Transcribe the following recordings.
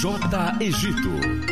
J. Egito.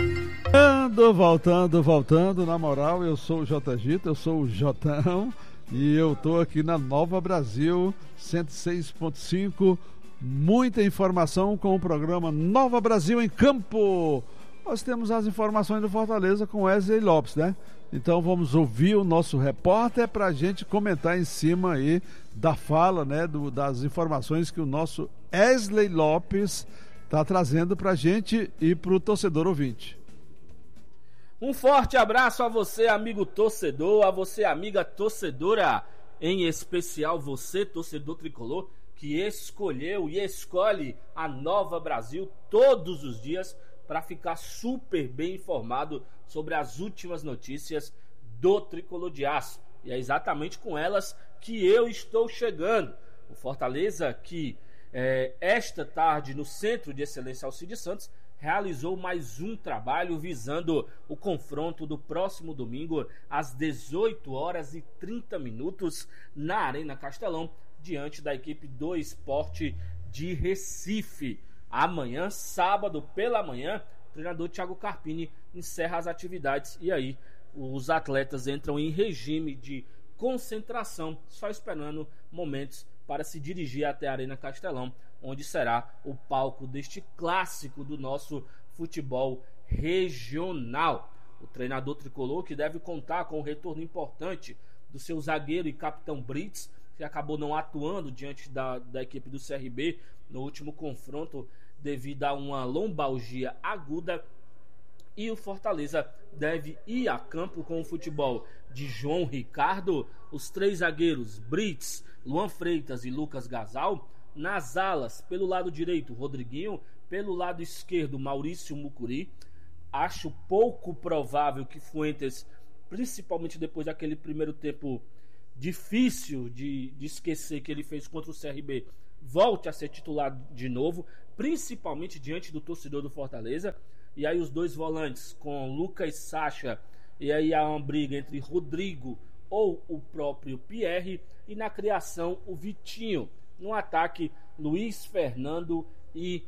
Voltando, na moral, eu sou o J. Egito, eu sou o Jotão e eu tô aqui na Nova Brasil 106.5, muita informação com o programa Nova Brasil em Campo. Nós temos as informações do Fortaleza com Wesley Lopes, né? Então vamos ouvir o nosso repórter para a gente comentar em cima aí da fala, né, das informações que o nosso Wesley Lopes está trazendo para a gente e para o torcedor ouvinte. Um forte abraço a você, amigo torcedor, a você, amiga torcedora, em especial você, torcedor tricolor, que escolheu e escolhe a Nova Brasil todos os dias para ficar super bem informado sobre as últimas notícias do Tricolor de Aço. E é exatamente com elas que eu estou chegando. O Fortaleza, que esta tarde no Centro de Excelência Alcides Santos, realizou mais um trabalho visando o confronto do próximo domingo às 18h30 na Arena Castelão, diante da equipe do Sport de Recife. Amanhã, sábado pela manhã, o treinador Thiago Carpini encerra as atividades e aí os atletas entram em regime de concentração, só esperando momentos para se dirigir até a Arena Castelão, onde será o palco deste clássico do nosso futebol regional. O treinador tricolor, que deve contar com um retorno importante do seu zagueiro e capitão Brits, que acabou não atuando diante da equipe do CRB no último confronto devido a uma lombalgia aguda. E o Fortaleza deve ir a campo com o futebol de João Ricardo, os três zagueiros Brits, Luan Freitas e Lucas Gasal. Nas alas, pelo lado direito, Rodriguinho, pelo lado esquerdo, Maurício Mucuri. Acho pouco provável que Fuentes, principalmente depois daquele primeiro tempo difícil de esquecer que ele fez contra o CRB, volte a ser titular de novo, principalmente diante do torcedor do Fortaleza. E aí os dois volantes com Lucas Sacha, e aí há uma briga entre Rodrigo ou o próprio Pierre, e na criação o Vitinho, no ataque Luiz Fernando e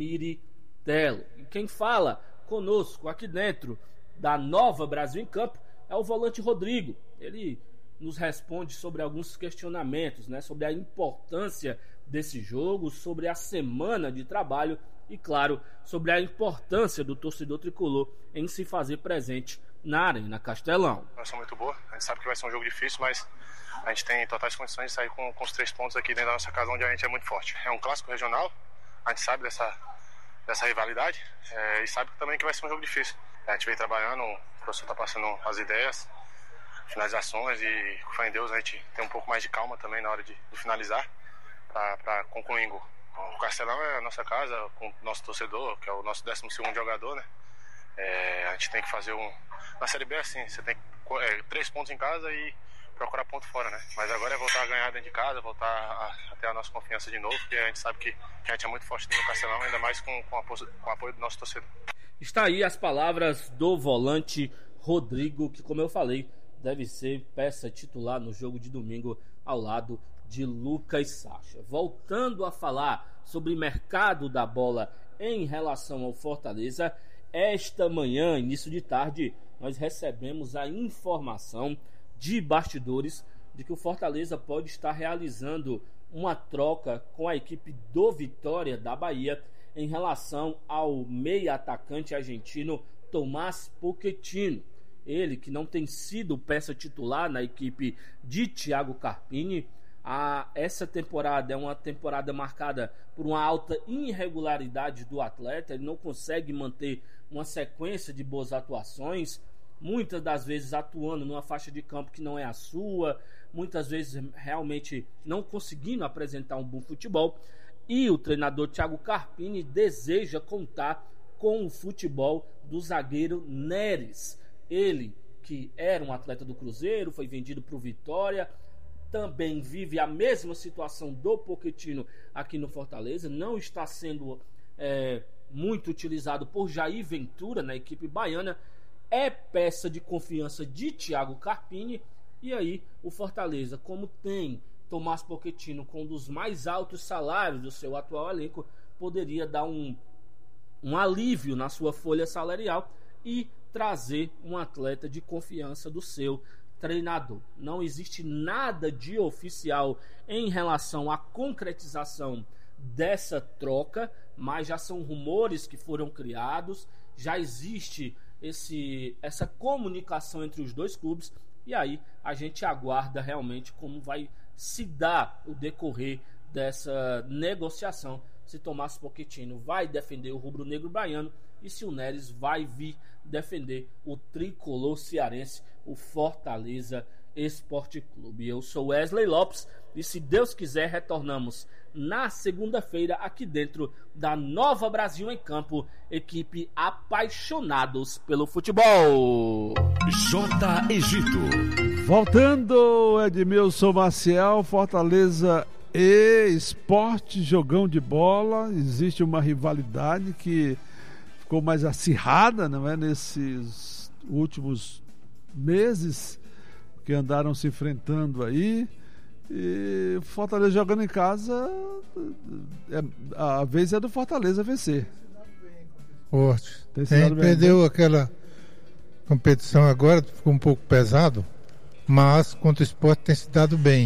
Miritello. E quem fala conosco aqui dentro da Nova Brasil em Campo é o volante Rodrigo. Ele nos responde sobre alguns questionamentos, né, sobre a importância desse jogo, sobre a semana de trabalho e, claro, sobre a importância do torcedor tricolor em se fazer presente na Arena Castelão. Uma situação muito boa, a gente sabe que vai ser um jogo difícil, mas a gente tem totais condições de sair com os 3 pontos aqui dentro da nossa casa, onde a gente é muito forte. É um clássico regional, a gente sabe dessa rivalidade e sabe também que vai ser um jogo difícil. A gente vem trabalhando, o professor está passando as ideias, finalizações, e com fé em Deus a gente tem um pouco mais de calma também na hora de finalizar para concluir. O Castelão é a nossa casa, com o nosso torcedor, que é o nosso 12º jogador, né? A gente tem que fazer na Série B assim, você tem 3 pontos em casa e procurar ponto fora, né? Mas agora é voltar a ganhar dentro de casa, voltar a ter a nossa confiança de novo, porque a gente sabe que a gente é muito forte no Castelão, ainda mais com o apoio do nosso torcedor. Está aí as palavras do volante Rodrigo, que, como eu falei, deve ser peça titular no jogo de domingo ao lado de Lucas Sacha. Voltando a falar sobre mercado da bola em relação ao Fortaleza, esta manhã, início de tarde, nós recebemos a informação de bastidores de que o Fortaleza pode estar realizando uma troca com a equipe do Vitória da Bahia em relação ao meia atacante argentino Tomás Pochettino. Ele que não tem sido peça titular na equipe de Thiago Carpini. Essa temporada é uma temporada marcada por uma alta irregularidade do atleta. Ele não consegue manter uma sequência de boas atuações, muitas das vezes atuando numa faixa de campo que não é a sua, muitas vezes realmente não conseguindo apresentar um bom futebol. E o treinador Thiago Carpini deseja contar com o futebol do zagueiro Neres. Ele, que era um atleta do Cruzeiro, foi vendido para o Vitória, também vive a mesma situação do Pochettino aqui no Fortaleza, não está sendo muito utilizado por Jair Ventura na equipe baiana, é peça de confiança de Thiago Carpini. E aí o Fortaleza, como tem Tomás Pochettino com um dos mais altos salários do seu atual elenco, poderia dar um um alívio na sua folha salarial e trazer um atleta de confiança do seu treinador. Não existe nada de oficial em relação à concretização dessa troca, mas já são rumores que foram criados, já existe essa comunicação entre os dois clubes, e aí a gente aguarda realmente como vai se dar o decorrer dessa negociação, se Tomás Pochettino vai defender o rubro-negro baiano e se o Neres vai vir defender o tricolor cearense, o Fortaleza Esporte Clube. Eu sou Wesley Lopes e, se Deus quiser, retornamos na segunda-feira aqui dentro da Nova Brasil em Campo, equipe apaixonados pelo futebol. J. Egito. Voltando, Edmilson Maciel, Fortaleza e Sport, jogão de bola. Existe uma rivalidade que ficou mais acirrada, não é, nesses últimos meses, que andaram se enfrentando aí. E Fortaleza jogando em casa, a vez é do Fortaleza vencer. Forte. Perdeu aquela competição agora, ficou um pouco pesado, mas contra o Sport tem se dado bem.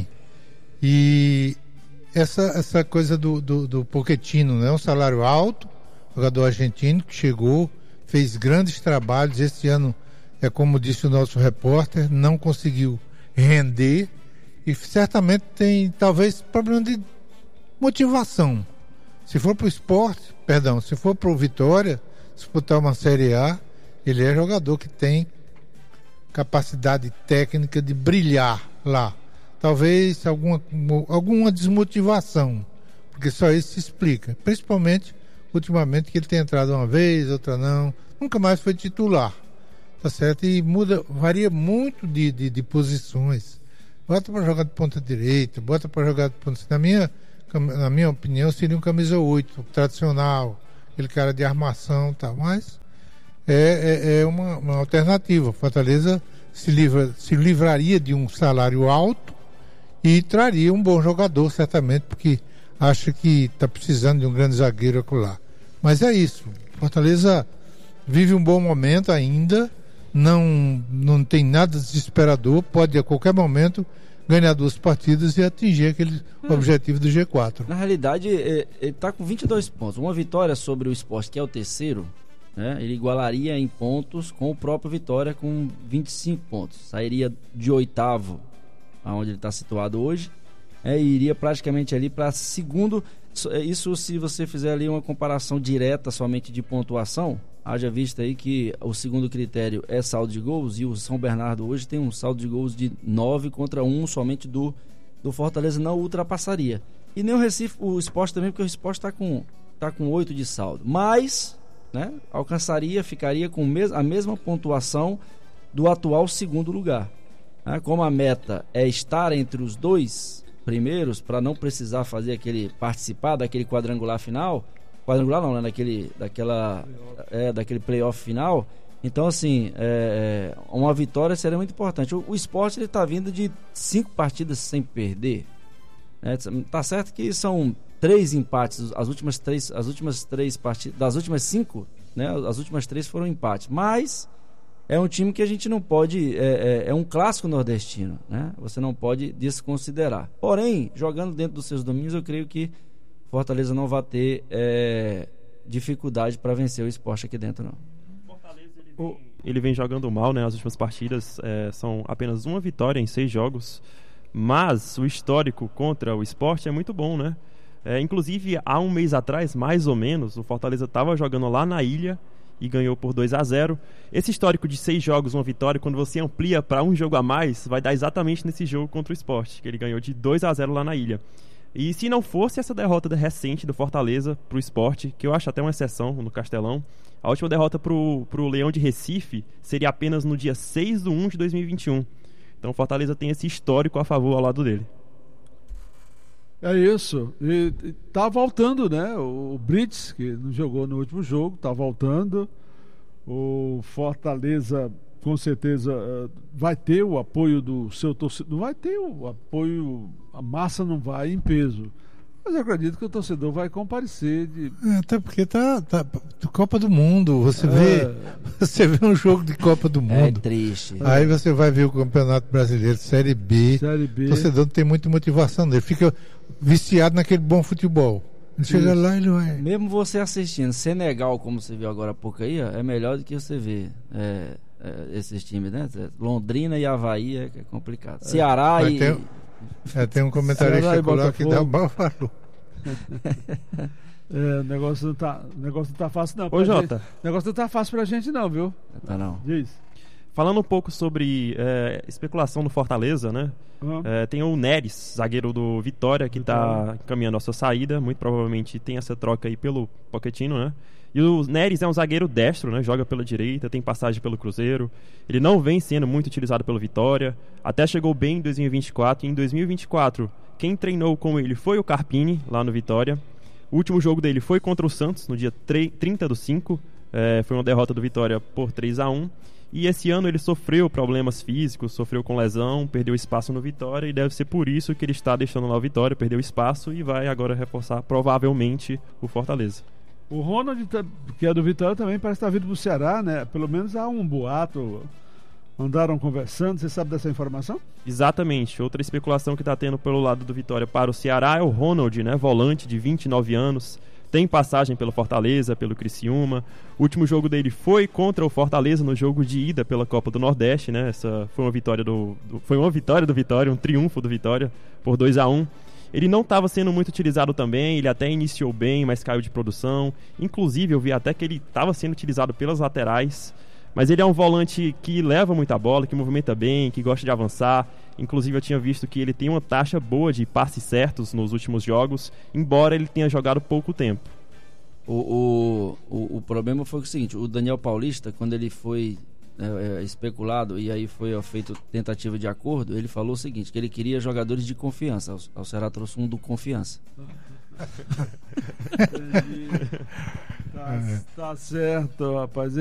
E essa coisa do Pochettino, né? Um salário alto, jogador argentino que chegou, fez grandes trabalhos. Este ano, como disse o nosso repórter, não conseguiu render e certamente tem talvez problema de motivação. Se for para o Sport, se for para o Vitória, disputar uma Série A, ele é jogador que tem capacidade técnica de brilhar lá. Talvez alguma desmotivação, porque só isso se explica. Principalmente, ultimamente, que ele tem entrado uma vez, outra não, nunca mais foi titular. Tá certo? E varia muito de posições. Bota para jogar de ponta direita, bota para jogar de ponta... Na minha opinião, seria um camisa 8, tradicional, aquele cara de armação e tal, mas é uma alternativa. Fortaleza se livraria de um salário alto e traria um bom jogador, certamente, porque acha que está precisando de um grande zagueiro acolá. Mas é isso. Fortaleza vive um bom momento ainda, não tem nada desesperador, pode a qualquer momento ganhar 2 partidas e atingir aquele objetivo do G4. Na realidade, ele está com 22 pontos. Uma vitória sobre o Sport, que é o terceiro, né? Ele igualaria em pontos com o próprio Vitória com 25 pontos. Sairia de oitavo, aonde ele está situado hoje, e iria praticamente ali para segundo. Isso se você fizer ali uma comparação direta somente de pontuação, haja vista aí que o segundo critério é saldo de gols, e o São Bernardo hoje tem um saldo de gols de 9 contra 1 somente do Fortaleza, não ultrapassaria. E nem o Recife, o Sport também, porque o Sport está com 8 de saldo. Mas, né, ficaria com a mesma pontuação do atual segundo lugar. Como a meta é estar entre os 2 primeiros, para não precisar participar daquele quadrangular final, quadrangular não, né? Daquele playoff final. Então, assim, uma vitória seria muito importante. O Sport, ele está vindo de 5 partidas sem perder. Tá certo que são 3 empates, as últimas 3 partidas, das últimas 5, né? As últimas 3 foram empates. Mas é um time que a gente não pode, é um clássico nordestino, né? Você não pode desconsiderar. Porém, jogando dentro dos seus domínios, eu creio que Fortaleza não vai ter dificuldade para vencer o Sport aqui dentro, não. Ele vem jogando mal, né? As últimas partidas são apenas 1 vitória em 6 jogos, mas o histórico contra o Sport é muito bom, né? Inclusive, há um mês atrás, mais ou menos, o Fortaleza estava jogando lá na ilha e ganhou por 2-0. Esse histórico de 6 jogos, 1 vitória, quando você amplia para 1 jogo a mais, vai dar exatamente nesse jogo contra o Sport, que ele ganhou de 2-0 lá na ilha. E se não fosse essa derrota recente do Fortaleza pro Sport, que eu acho até uma exceção no Castelão, a última derrota pro Leão de Recife seria apenas no dia 6/1 de 2021. Então o Fortaleza tem esse histórico a favor ao lado dele. É isso. E tá voltando, né? O Brits, que não jogou no último jogo, tá voltando. O Fortaleza, com certeza, vai ter o apoio do seu torcedor. Não vai ter o apoio, a massa não vai em peso. Mas eu acredito que o torcedor vai comparecer. Até porque tá Copa do Mundo. Você vê um jogo de Copa do Mundo. É triste. Aí você vai ver o Campeonato Brasileiro, Série B. O torcedor não tem muita motivação dele. Fica viciado naquele bom futebol. Ele chega lá e ele vai. Mesmo você assistindo Senegal, como você viu agora há pouco aí, é melhor do que você ver esses times, né? Londrina e Avaí é complicado. Ceará tem um comentarista lá que dá um mau valor. O negócio não tá fácil não. Ô, Jota. O negócio não tá fácil pra gente não, viu? Tá não. Diz. Falando um pouco sobre especulação no Fortaleza, né? Tem o Neres, zagueiro do Vitória, que está encaminhando a sua saída. Muito provavelmente tem essa troca aí pelo Pochettino, né? E o Neres é um zagueiro destro, né? Joga pela direita, tem passagem pelo Cruzeiro. Ele não vem sendo muito utilizado pelo Vitória. Até chegou bem em 2024. E em 2024, quem treinou com ele foi o Carpini, lá no Vitória. O último jogo dele foi contra o Santos, no dia 30/5. Foi uma derrota do Vitória por 3-1. E esse ano ele sofreu problemas físicos, sofreu com lesão, perdeu espaço no Vitória. E deve ser por isso que ele está deixando lá o Vitória, perdeu espaço e vai agora reforçar provavelmente o Fortaleza. O Ronald, que é do Vitória, também parece estar vindo pro Ceará, né? Pelo menos há um boato. Andaram conversando, você sabe dessa informação? Exatamente. Outra especulação que está tendo pelo lado do Vitória para o Ceará é o Ronald, né? Volante de 29 anos. Tem passagem pelo Fortaleza, pelo Criciúma. O último jogo dele foi contra o Fortaleza no jogo de ida pela Copa do Nordeste, né? Essa foi uma vitória do Vitória, um triunfo do Vitória por 2-1. Ele não estava sendo muito utilizado também, ele até iniciou bem, mas caiu de produção. Inclusive, eu vi até que ele estava sendo utilizado pelas laterais. Mas ele é um volante que leva muita bola, que movimenta bem, que gosta de avançar. Inclusive, eu tinha visto que ele tem uma taxa boa de passes certos nos últimos jogos, embora ele tenha jogado pouco tempo. O problema foi o seguinte, o Daniel Paulista, quando ele foi especulado e aí foi feito tentativa de acordo, ele falou o seguinte, que ele queria jogadores de confiança. O Ceará trouxe um do confiança. Tá certo, rapaz.